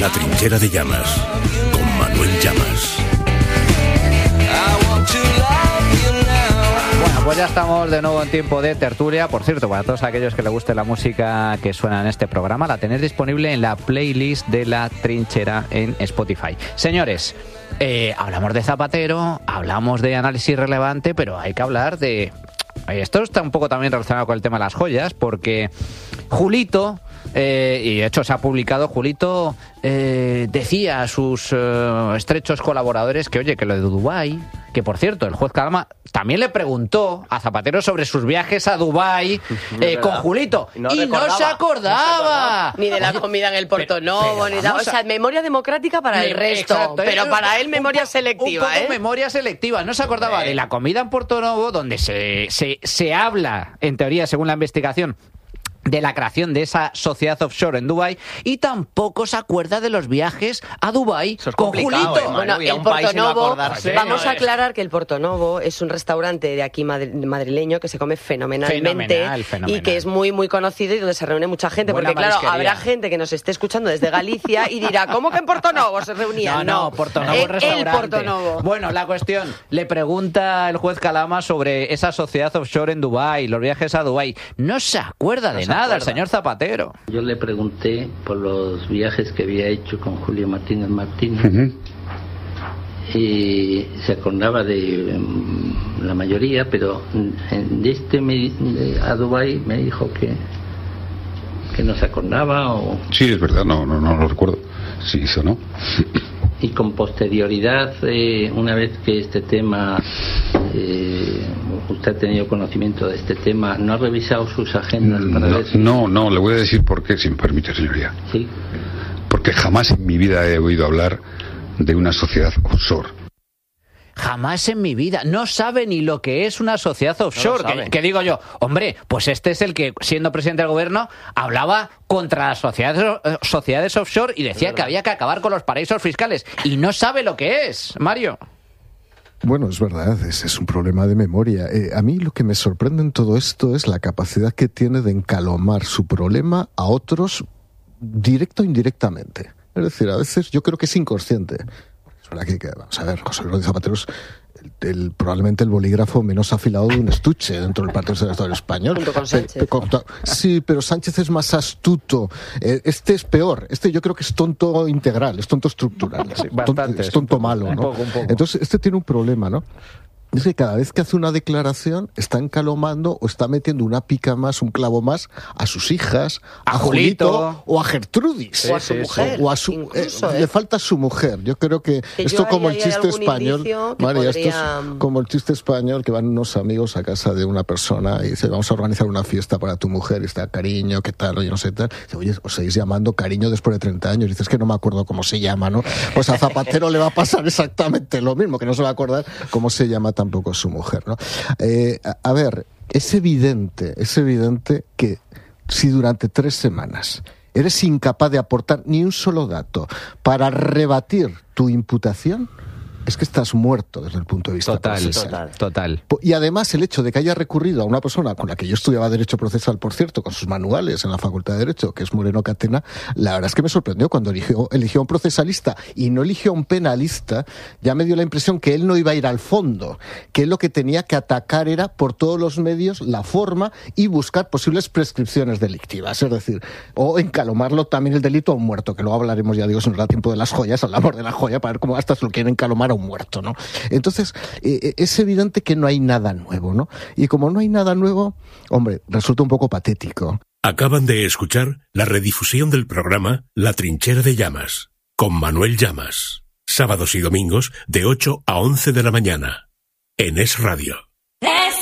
La Trinchera de Llamas, con Manuel Llamas. Bueno, pues ya estamos de nuevo en tiempo de tertulia. Por cierto, para todos aquellos que les guste la música que suena en este programa, la tenéis disponible en la playlist de La Trinchera en Spotify. Señores, hablamos de Zapatero, hablamos de análisis relevante, pero hay que hablar de... Esto está un poco también relacionado con el tema de las joyas, porque Julito... y de hecho se ha publicado, Julito decía a sus estrechos colaboradores que, oye, que lo de Dubái, que por cierto, el juez Calama también le preguntó a Zapatero sobre sus viajes a Dubái con Julito, y no se acordaba. Ni de la comida en el Portonovo, ni nada. O sea, memoria democrática para el resto, exacto, pero para él memoria selectiva. Un poco memoria selectiva. No se acordaba de la comida en Portonovo, donde se habla, en teoría, según la investigación, de la creación de esa sociedad offshore en Dubái, y tampoco se acuerda de los viajes a Dubái con Julito. Bueno, el Portonovo, vamos a aclarar que el Portonovo es un restaurante de aquí madrileño que se come fenomenalmente. Y que es muy muy conocido y donde se reúne mucha gente. Buena porque claro, habrá gente que nos esté escuchando desde Galicia y dirá, ¿cómo que en Portonovo se reunían? No, Portonovo restaurante. El Portonovo. Bueno, la cuestión, le pregunta el juez Calama sobre esa sociedad offshore en Dubái, los viajes a Dubái. No se acuerda de nada el señor Zapatero. Yo le pregunté por los viajes que había hecho con Julio Martínez Martínez. Y se acordaba de la mayoría, pero de a Dubái me dijo que no se acordaba. Sí, es verdad, no lo recuerdo. Sí, eso no. Y con posterioridad, una vez que este tema, usted ha tenido conocimiento de este tema, ¿no ha revisado sus agendas para ver si... No, le voy a decir por qué, si me permite, señoría. Sí. Porque jamás en mi vida he oído hablar de una sociedad offshore. Jamás en mi vida. No sabe ni lo que es una sociedad offshore. Que digo yo, hombre, pues este es el que, siendo presidente del gobierno, hablaba contra las sociedades offshore y decía que había que acabar con los paraísos fiscales. Y no sabe lo que es, Mario. Bueno, es verdad, es un problema de memoria. A mí lo que me sorprende en todo esto es la capacidad que tiene de encalomar su problema a otros directo o indirectamente. Es decir, a veces yo creo que es inconsciente. Es verdad que vamos a ver, José Luis Zapatero es probablemente el bolígrafo menos afilado de un estuche dentro del Partido Socialista Español. Junto con Sánchez. Sí, pero Sánchez es más astuto. Este es peor. Este yo creo que es tonto integral, es tonto estructural. Sí, es tonto malo, ¿no? Un poco. Entonces, este tiene un problema, ¿no? Es que cada vez que hace una declaración está encalomando o está metiendo una pica más, un clavo más a sus hijas, a Julito o a Gertrudis. O a su mujer. O a su, incluso, le falta su mujer. Yo creo que esto como el chiste español, María, esto es como el chiste español que van unos amigos a casa de una persona y dice, vamos a organizar una fiesta para tu mujer, y está cariño, ¿qué tal? Oye, no sé tal. Dice, oye, os seguís llamando cariño después de 30 años. Y dices que no me acuerdo cómo se llama, ¿no? Pues a Zapatero le va a pasar exactamente lo mismo, que no se va a acordar cómo se llama tampoco su mujer, ¿no? A ver, es evidente que si durante 3 semanas eres incapaz de aportar ni un solo dato para rebatir tu imputación, es que estás muerto desde el punto de vista procesal. Total. Y además el hecho de que haya recurrido a una persona con la que yo estudiaba Derecho Procesal, por cierto, con sus manuales en la Facultad de Derecho, que es Moreno Catena, la verdad es que me sorprendió cuando eligió a un procesalista y no eligió a un penalista. Ya me dio la impresión que él no iba a ir al fondo, que él lo que tenía que atacar era por todos los medios la forma y buscar posibles prescripciones delictivas, es decir, o encalomarlo también el delito a un muerto, que luego hablaremos, ya digo, si nos da tiempo de las joyas, hablamos de la joya para ver cómo hasta se lo quieren encalomar a un muerto, ¿no? Entonces, es evidente que no hay nada nuevo, ¿no? Y como no hay nada nuevo, hombre, resulta un poco patético. Acaban de escuchar la redifusión del programa La Trinchera de Llamas, con Manuel Llamas. Sábados y domingos de 8 a 11 de la mañana. En Es Radio. Es